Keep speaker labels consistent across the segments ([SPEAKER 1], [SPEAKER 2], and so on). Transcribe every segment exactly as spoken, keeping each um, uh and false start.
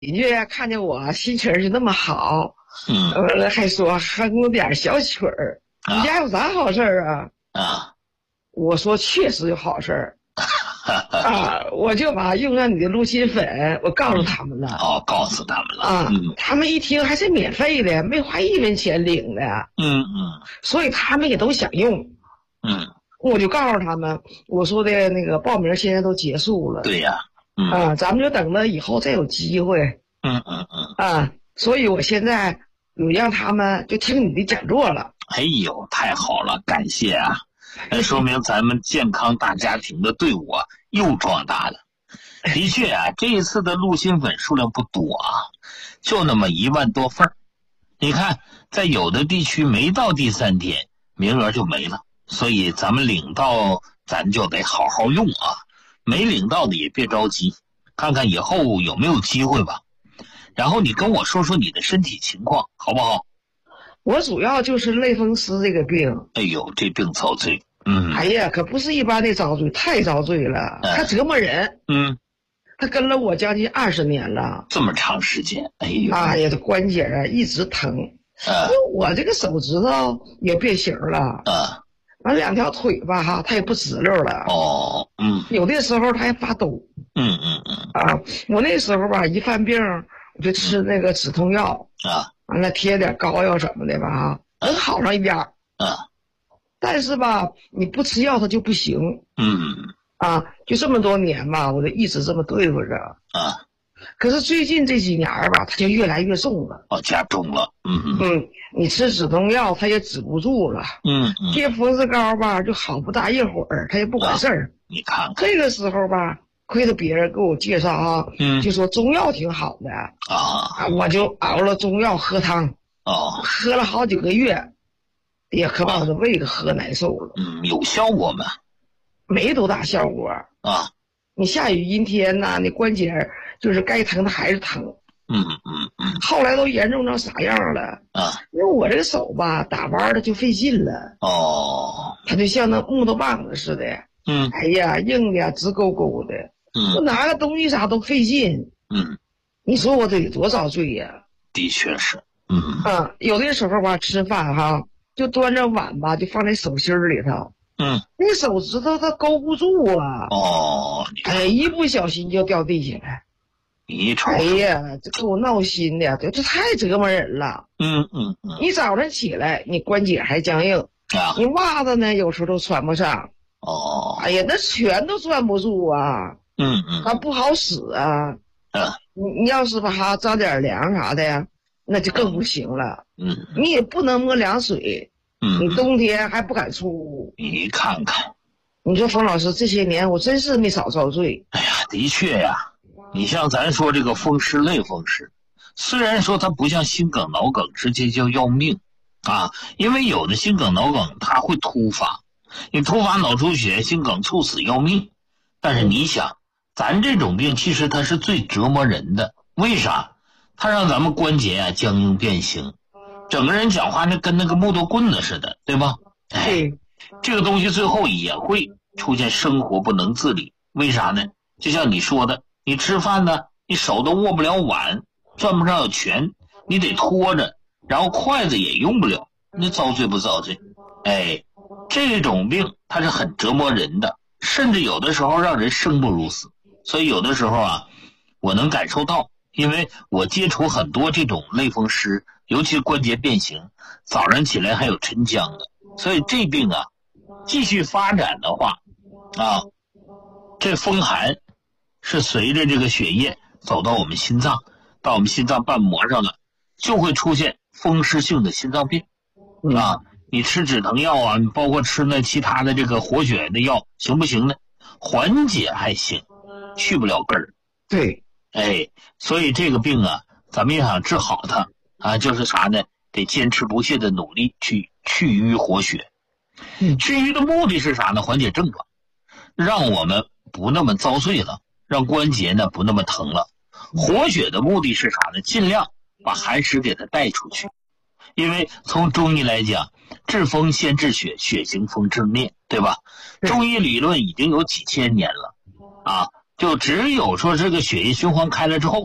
[SPEAKER 1] 邻居看见我心情就那么好，
[SPEAKER 2] 嗯，
[SPEAKER 1] 呃，还说哼了点小曲儿。
[SPEAKER 2] 啊
[SPEAKER 1] 你家有啥好事儿啊？
[SPEAKER 2] 啊，
[SPEAKER 1] 我说确实有好事儿啊，我就把用上你的鹿心粉，我告诉他们了。
[SPEAKER 2] 哦，告诉他们了。
[SPEAKER 1] 啊，
[SPEAKER 2] 嗯
[SPEAKER 1] 他们一听还是免费的，没花一分钱领的，
[SPEAKER 2] 嗯嗯
[SPEAKER 1] 所以他们也都想用。
[SPEAKER 2] 嗯，
[SPEAKER 1] 我就告诉他们，我说的那个报名现在都结束了。
[SPEAKER 2] 对呀。嗯
[SPEAKER 1] 啊，咱们就等着以后再有机会。
[SPEAKER 2] 嗯嗯嗯。
[SPEAKER 1] 啊，所以我现在有让他们就听你的讲座了。
[SPEAKER 2] 哎呦，太好了，感谢啊！那说明咱们健康大家庭的队伍啊又壮大了。的确啊，这一次的鹿心粉数量不多啊，就那么一万多份儿。你看，在有的地区没到第三天，名额就没了。所以咱们领到，咱就得好好用啊。没领到的也别着急，看看以后有没有机会吧。然后你跟我说说你的身体情况，好不好？
[SPEAKER 1] 我主要就是类风湿这个病。
[SPEAKER 2] 哎呦，这病遭罪。嗯。
[SPEAKER 1] 哎呀，可不是一般的遭罪，太遭罪了，它折磨人。
[SPEAKER 2] 嗯。
[SPEAKER 1] 他跟了我将近二十年了，
[SPEAKER 2] 这么长时间，哎呦，
[SPEAKER 1] 哎呀，这关节啊一直疼，
[SPEAKER 2] 啊，
[SPEAKER 1] 我这个手指头也变形了，
[SPEAKER 2] 啊，
[SPEAKER 1] 完两条腿吧哈，它也不直溜了，
[SPEAKER 2] 哦，嗯，
[SPEAKER 1] 有的时候它还发抖，
[SPEAKER 2] 嗯嗯嗯，
[SPEAKER 1] 啊，我那时候吧一犯病，我就吃那个止痛药，
[SPEAKER 2] 啊，
[SPEAKER 1] 完了贴点膏药什么的吧哈，能好上一点，
[SPEAKER 2] 啊，
[SPEAKER 1] 但是吧你不吃药它就不行，
[SPEAKER 2] 嗯。
[SPEAKER 1] 啊，就这么多年吧，我就一直这么对付着
[SPEAKER 2] 啊。
[SPEAKER 1] 可是最近这几年吧，它就越来越重了。
[SPEAKER 2] 哦，加重了。嗯嗯。
[SPEAKER 1] 嗯，你吃止痛药，它也止不住了。
[SPEAKER 2] 嗯嗯。
[SPEAKER 1] 贴风湿膏吧，就好不大一会儿，它也不管事儿、
[SPEAKER 2] 啊。你看看。
[SPEAKER 1] 这个时候吧，亏得别人给我介绍啊，
[SPEAKER 2] 嗯，
[SPEAKER 1] 就说中药挺好的
[SPEAKER 2] 啊，
[SPEAKER 1] 我就熬了中药喝汤。
[SPEAKER 2] 哦。
[SPEAKER 1] 喝了好几个月，也可把我的胃给喝难受了。
[SPEAKER 2] 嗯，有效果吗？
[SPEAKER 1] 没多大效果
[SPEAKER 2] 啊！
[SPEAKER 1] 你下雨阴天呐、啊，你关节就是该疼的还是疼。
[SPEAKER 2] 嗯嗯嗯。
[SPEAKER 1] 后来都严重成啥样了
[SPEAKER 2] 啊？
[SPEAKER 1] 因为我这个手吧，打弯的就费劲了。
[SPEAKER 2] 哦。
[SPEAKER 1] 它就像那木头棒子似的。
[SPEAKER 2] 嗯。
[SPEAKER 1] 哎呀，硬的直勾勾的。
[SPEAKER 2] 嗯。
[SPEAKER 1] 我拿个东西啥都费劲。
[SPEAKER 2] 嗯。
[SPEAKER 1] 你说我得多遭罪呀？
[SPEAKER 2] 的确是。嗯。
[SPEAKER 1] 啊，有的时候吧，吃饭哈，就端着碗吧，就放在手心里头。
[SPEAKER 2] 嗯，
[SPEAKER 1] 那手指头它勾不住啊！
[SPEAKER 2] 哦，
[SPEAKER 1] 哎，一不小心就掉地下来。
[SPEAKER 2] 你瞅，
[SPEAKER 1] 哎呀，这给我闹心的，这这太折磨人了。
[SPEAKER 2] 嗯嗯嗯。
[SPEAKER 1] 你早上起来，你关节还僵硬
[SPEAKER 2] 啊，
[SPEAKER 1] 你袜子呢，有时候都穿不上。
[SPEAKER 2] 哦，
[SPEAKER 1] 哎呀，那全都攥不住啊。
[SPEAKER 2] 嗯嗯，
[SPEAKER 1] 它不好使啊。
[SPEAKER 2] 啊，
[SPEAKER 1] 你你要是把它着点凉啥的呀，那就更不行了。
[SPEAKER 2] 嗯，
[SPEAKER 1] 你也不能摸凉水。
[SPEAKER 2] 嗯，
[SPEAKER 1] 你冬天还不敢出屋。
[SPEAKER 2] 你看看，
[SPEAKER 1] 你说冯老师这些年我真是没少遭罪。
[SPEAKER 2] 哎呀，的确呀，你像咱说这个风湿类风湿，虽然说它不像心梗脑梗直接就要命啊，因为有的心梗脑梗它会突发，你突发脑出血、心梗猝死要命。但是你想，咱这种病其实它是最折磨人的，为啥？它让咱们关节啊僵硬变形。整个人讲话那跟那个木头棍子似的，对吧？
[SPEAKER 1] 对，
[SPEAKER 2] 这个东西最后也会出现生活不能自理。为啥呢？就像你说的，你吃饭呢，你手都握不了碗，攥不上拳，你得拖着，然后筷子也用不了，那遭罪不遭罪？哎，这种病它是很折磨人的，甚至有的时候让人生不如死。所以有的时候啊，我能感受到，因为我接触很多这种类风湿，尤其关节变形，早上起来还有沉僵的，所以这病啊，继续发展的话，啊，这风寒是随着这个血液走到我们心脏，到我们心脏瓣膜上了，就会出现风湿性的心脏病啊。你吃止疼药啊，包括吃那其他的这个活血的药，行不行呢？缓解还行，去不了根儿。
[SPEAKER 1] 对，
[SPEAKER 2] 哎，所以这个病啊，咱们要想治好它啊，就是啥呢？得坚持不懈的努力去去瘀活血。
[SPEAKER 1] 嗯，
[SPEAKER 2] 去瘀的目的是啥呢？缓解症状，让我们不那么遭罪了，让关节呢不那么疼了。活血的目的是啥呢？尽量把寒湿给它带出去。因为从中医来讲，治风先治血，血行风治面，对吧？中医理论已经有几千年了啊，就只有说这个血液循环开了之后，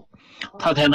[SPEAKER 2] 他才能